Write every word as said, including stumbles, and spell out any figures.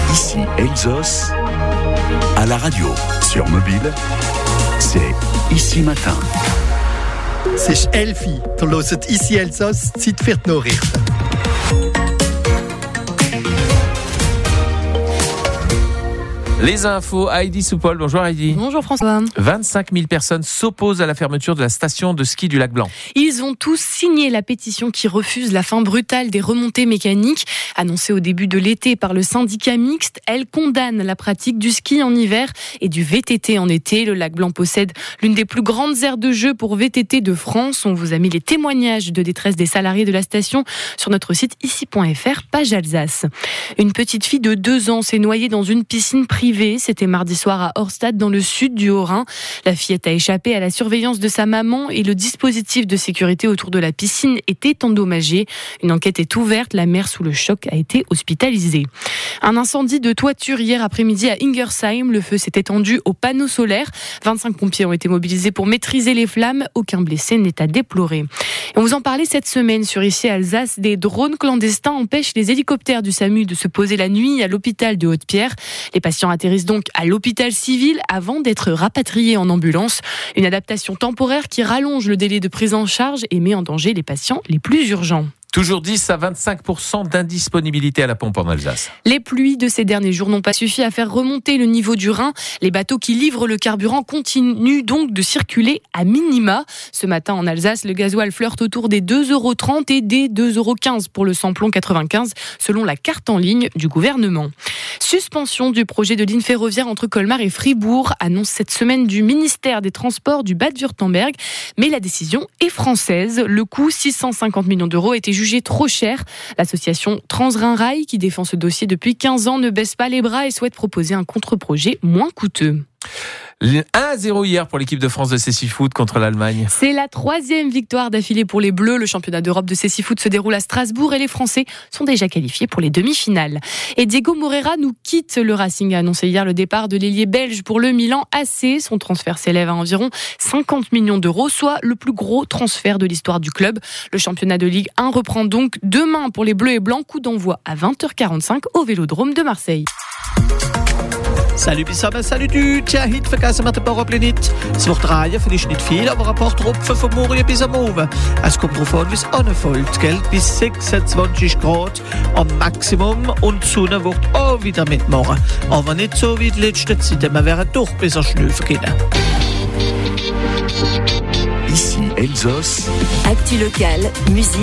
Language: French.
Ici Elsos, à la radio, sur mobile, c'est Ici Matin. C'est Elfi, du hört Ici Elsos, Zeit für die Nachrichten. Les infos, Heidi Soupol. Bonjour Heidi. Bonjour François. vingt-cinq mille personnes s'opposent à la fermeture de la station de ski du Lac Blanc. Ils ont tous signé la pétition qui refuse la fin brutale des remontées mécaniques. Annoncée au début de l'été par le syndicat mixte, elle condamne la pratique du ski en hiver et du V T T en été. Le Lac Blanc possède l'une des plus grandes aires de jeu pour V T T de France. On vous a mis les témoignages de détresse des salariés de la station sur notre site ici point f r, page Alsace. Une petite fille de deux ans s'est noyée dans une piscine privée. C'était mardi soir à Horstad, dans le sud du Haut-Rhin. La fillette a échappé à la surveillance de sa maman et le dispositif de sécurité autour de la piscine était endommagé. Une enquête est ouverte. La mère, sous le choc, a été hospitalisée. Un incendie de toiture hier après-midi à Ingersheim. Le feu s'est étendu aux panneaux solaires. vingt-cinq pompiers ont été mobilisés pour maîtriser les flammes. Aucun blessé n'est à déplorer. Et on vous en parlait cette semaine sur Ici Alsace. Des drones clandestins empêchent les hélicoptères du SAMU de se poser la nuit à l'hôpital de Haute-Pierre. Les patients atterrissent donc à l'hôpital civil avant d'être rapatriés en ambulance. Une adaptation temporaire qui rallonge le délai de prise en charge et met en danger les patients les plus urgents. Toujours dix à vingt-cinq pour cent d'indisponibilité à la pompe en Alsace. Les pluies de ces derniers jours n'ont pas suffi à faire remonter le niveau du Rhin. Les bateaux qui livrent le carburant continuent donc de circuler à minima. Ce matin en Alsace, le gasoil flirte autour des deux euros trente et des deux euros quinze pour le samplon quatre-vingt-quinze, selon la carte en ligne du gouvernement. Suspension du projet de ligne ferroviaire entre Colmar et Fribourg, annonce cette semaine du ministère des Transports du Bade-Wurtemberg. Mais la décision est française. Le coût, six cent cinquante millions d'euros, était jugé trop cher. L'association Transrhin-Rail, qui défend ce dossier depuis quinze ans, ne baisse pas les bras et souhaite proposer un contre-projet moins coûteux. un à zéro hier pour l'équipe de France de cécifoot contre l'Allemagne. C'est la troisième victoire d'affilée pour les Bleus. Le championnat d'Europe de cécifoot se déroule à Strasbourg et les Français sont déjà qualifiés pour les demi-finales. Et Diego Moreira nous quitte. Le Racing a annoncé hier le départ de l'ailier belge pour le Milan A C. Son transfert s'élève à environ cinquante millions d'euros, soit le plus gros transfert de l'histoire du club. Le championnat de Ligue un reprend donc demain pour les Bleus et Blancs. Coup d'envoi à vingt heures quarante-cinq au Vélodrome de Marseille. Salut Bissaba, salut du. Tja, heute vergessen wir den Paraply nicht. Es wird drehen, vielleicht nicht viel, aber ein paar Tropfen vom Morgen bis am Abend. Es kommt darauf an, wie es anfällt, gell? Bis sechsundzwanzig Grad am Maximum und die Sonne wird auch wieder mitmachen. Aber nicht so wie die letzte Zeit, wir werden doch besser schlafen können. Ici Elsos. Actu locale, musique.